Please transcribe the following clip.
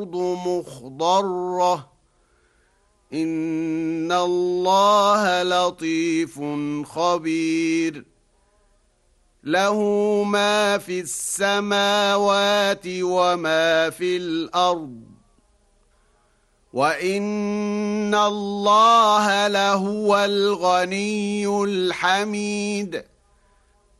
مخضرة إن الله لطيف خبير له ما في السماوات وما في الأرض وإن الله لهو الغني الحميد